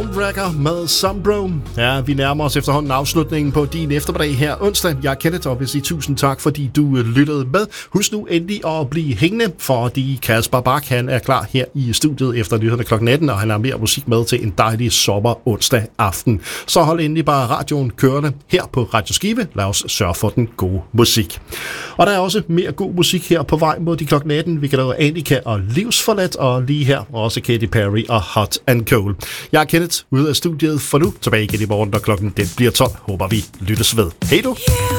Windbreaker med Sombro. Ja, vi nærmer os efterhånden afslutningen på din eftermiddag her onsdag. Jeg er Kenneth, og vil sige tusind tak, fordi du lyttede med. Husk nu endelig at blive hængende, fordi Kasper Bak, han er klar her i studiet efter nyhederne kl. 18, og han har mere musik med til en dejlig sommer onsdag aften. Så hold endelig bare radioen kørende her på Radio Skive. Lad os sørge for den gode musik. Og der er også mere god musik her på vej mod de kl. 18. Vi kan lave Annika og Livsforladt, og lige her også Katy Perry og Hot and Cold. Jeg er Kenneth ude af studiet for nu. Tilbage igen i morgen, når klokken den bliver 12. Håber vi lyttes ved. Hej du!